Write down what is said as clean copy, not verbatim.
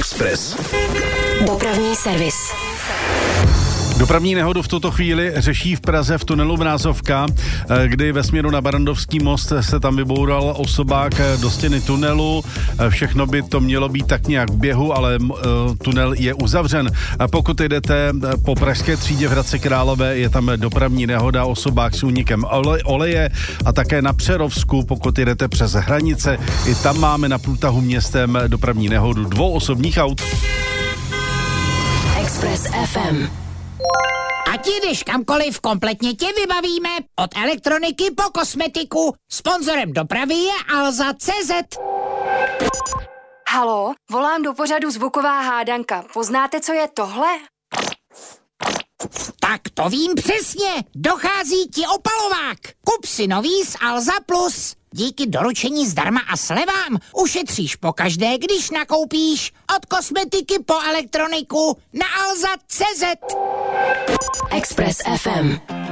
Express. Dopravní servis. Dopravní nehodu v tuto chvíli řeší v Praze v tunelu Mrázovka, kdy ve směru na Barrandovský most se tam vyboural osobák do stěny tunelu. Všechno by to mělo být tak nějak v běhu, ale tunel je uzavřen. Pokud jdete po pražské třídě v Hradci Králové, je tam dopravní nehoda, osobák s únikem oleje, a také na Přerovsku, pokud jdete přes hranice, i tam máme na průtahu městem dopravní nehodu 2 osobních aut. Express FM. Ať jdeš kamkoliv, kompletně tě vybavíme. Od elektroniky po kosmetiku. Sponzorem dopravy je Alza.cz. Haló, volám do pořadu Zvuková hádanka. Poznáte, co je tohle? Tak to vím přesně. Dochází ti opalovák. Kup si nový z Alza Plus. Díky doručení zdarma a slevám ušetříš pokaždé, když nakoupíš. Od kosmetiky po elektroniku na Alza.cz. Express FM.